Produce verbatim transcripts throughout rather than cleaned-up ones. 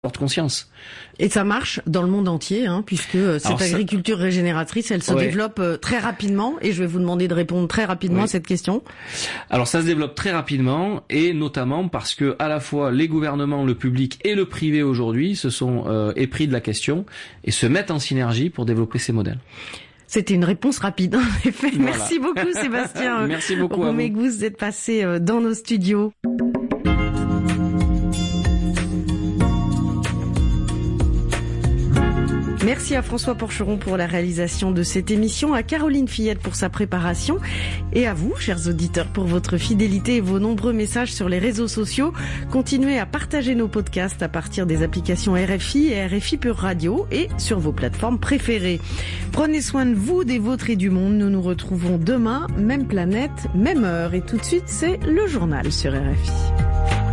porte conscience. Et ça marche dans le monde entier, hein, puisque cette Alors, agriculture ça... régénératrice, elle se ouais. développe euh, très rapidement, et je vais vous demander de répondre très rapidement oui. à cette question. Alors ça se développe très rapidement, et notamment parce que à la fois les gouvernements, le public et le privé aujourd'hui se sont euh, épris de la question et se mettent en synergie pour développer ces modèles. C'était une réponse rapide, en effet. Voilà. Merci beaucoup, Sébastien. Merci beaucoup. Romégous d'être passé dans nos studios. Merci à François Porcheron pour la réalisation de cette émission, à Caroline Fillette pour sa préparation et à vous, chers auditeurs, pour votre fidélité et vos nombreux messages sur les réseaux sociaux. Continuez à partager nos podcasts à partir des applications R F I et R F I Pure Radio et sur vos plateformes préférées. Prenez soin de vous, des vôtres et du monde. Nous nous retrouvons demain, même planète, même heure. Et tout de suite, c'est le journal sur R F I.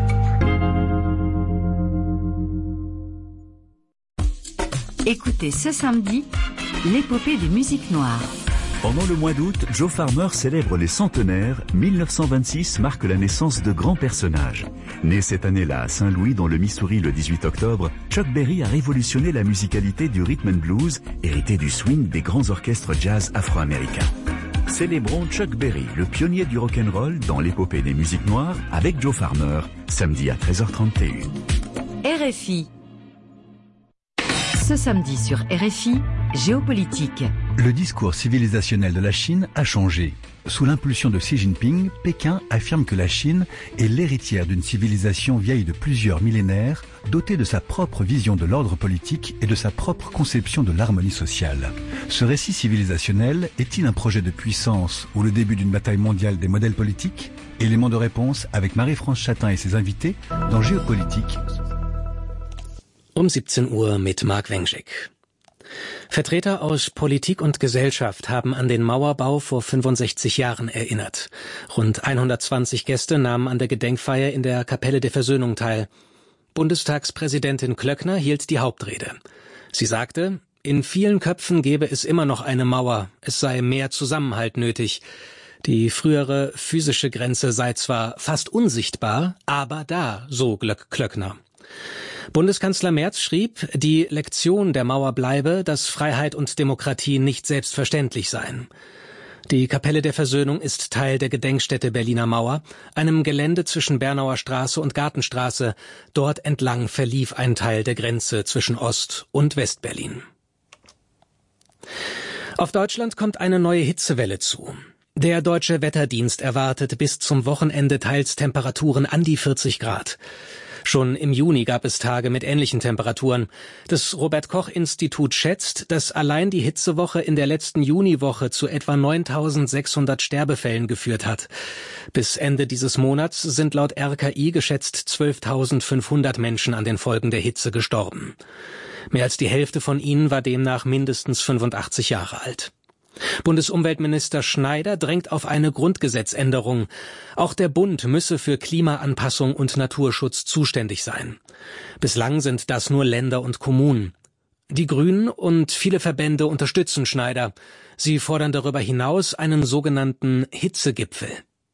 Écoutez ce samedi, l'épopée des musiques noires. Pendant le mois d'août, Joe Farmer célèbre les centenaires. mille neuf cent vingt-six marque la naissance de grands personnages. Né cette année-là à Saint-Louis, dans le Missouri, le dix-huit octobre, Chuck Berry a révolutionné la musicalité du rhythm and blues, hérité du swing des grands orchestres jazz afro-américains. Célébrons Chuck Berry, le pionnier du rock'n'roll, dans l'épopée des musiques noires, avec Joe Farmer, samedi à treize heures trente et une. R F I. Ce samedi sur R F I, géopolitique. Le discours civilisationnel de la Chine a changé. Sous l'impulsion de Xi Jinping, Pékin affirme que la Chine est l'héritière d'une civilisation vieille de plusieurs millénaires, dotée de sa propre vision de l'ordre politique et de sa propre conception de l'harmonie sociale. Ce récit civilisationnel est-il un projet de puissance ou le début d'une bataille mondiale des modèles politiques? Élément de réponse avec Marie-France Chatin et ses invités dans Géopolitique. Um siebzehn Uhr mit Marc Wenschek. Vertreter aus Politik und Gesellschaft haben an den Mauerbau vor fünfundsechzig Jahren erinnert. Rund hundertzwanzig Gäste nahmen an der Gedenkfeier in der Kapelle der Versöhnung teil. Bundestagspräsidentin Klöckner hielt die Hauptrede. Sie sagte, in vielen Köpfen gebe es immer noch eine Mauer, es sei mehr Zusammenhalt nötig. Die frühere physische Grenze sei zwar fast unsichtbar, aber da, so Klöckner. Bundeskanzler Merz schrieb, die Lektion der Mauer bleibe, dass Freiheit und Demokratie nicht selbstverständlich seien. Die Kapelle der Versöhnung ist Teil der Gedenkstätte Berliner Mauer, einem Gelände zwischen Bernauer Straße und Gartenstraße. Dort entlang verlief ein Teil der Grenze zwischen Ost- und Westberlin. Auf Deutschland kommt eine neue Hitzewelle zu. Der Deutsche Wetterdienst erwartet bis zum Wochenende teils Temperaturen an die vierzig Grad. Schon im Juni gab es Tage mit ähnlichen Temperaturen. Das Robert-Koch-Institut schätzt, dass allein die Hitzewoche in der letzten Juniwoche zu etwa neuntausendsechshundert Sterbefällen geführt hat. Bis Ende dieses Monats sind laut R K I geschätzt zwölftausendfünfhundert Menschen an den Folgen der Hitze gestorben. Mehr als die Hälfte von ihnen war demnach mindestens fünfundachtzig Jahre alt. Bundesumweltminister Schneider drängt auf eine Grundgesetzänderung. Auch der Bund müsse für Klimaanpassung und Naturschutz zuständig sein. Bislang sind das nur Länder und Kommunen. Die Grünen und viele Verbände unterstützen Schneider. Sie fordern darüber hinaus einen sogenannten Hitzegipfel.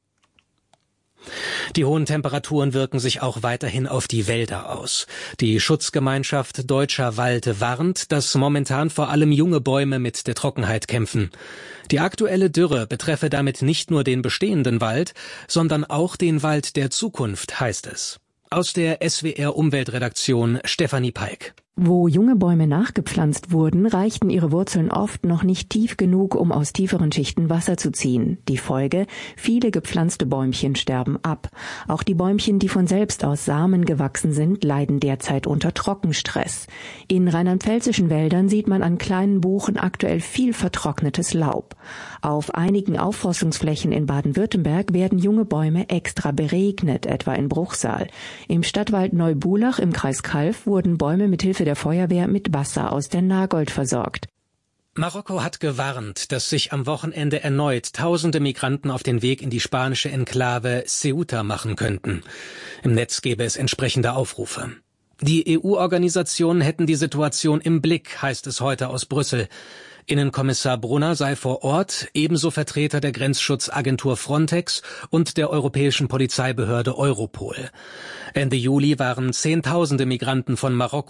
Die hohen Temperaturen wirken sich auch weiterhin auf die Wälder aus. Die Schutzgemeinschaft Deutscher Wald warnt, dass momentan vor allem junge Bäume mit der Trockenheit kämpfen. Die aktuelle Dürre betreffe damit nicht nur den bestehenden Wald, sondern auch den Wald der Zukunft, heißt es. Aus der S W R Umweltredaktion Stefanie Peik. Wo junge Bäume nachgepflanzt wurden, reichten ihre Wurzeln oft noch nicht tief genug, um aus tieferen Schichten Wasser zu ziehen. Die Folge: viele gepflanzte Bäumchen sterben ab. Auch die Bäumchen, die von selbst aus Samen gewachsen sind, leiden derzeit unter Trockenstress. In rheinland-pfälzischen Wäldern sieht man an kleinen Buchen aktuell viel vertrocknetes Laub. Auf einigen Aufforstungsflächen in Baden-Württemberg werden junge Bäume extra beregnet, etwa in Bruchsal. Im Stadtwald Neubulach im Kreis Calw wurden Bäume mit Hilfe der Feuerwehr mit Wasser aus der Nagold versorgt. Marokko hat gewarnt, dass sich am Wochenende erneut tausende Migranten auf den Weg in die spanische Enklave Ceuta machen könnten. Im Netz gäbe es entsprechende Aufrufe. Die E U-Organisationen hätten die Situation im Blick, heißt es heute aus Brüssel. Innenkommissar Brunner sei vor Ort, ebenso Vertreter der Grenzschutzagentur Frontex und der europäischen Polizeibehörde Europol. Ende Juli waren Zehntausende Migranten von Marokko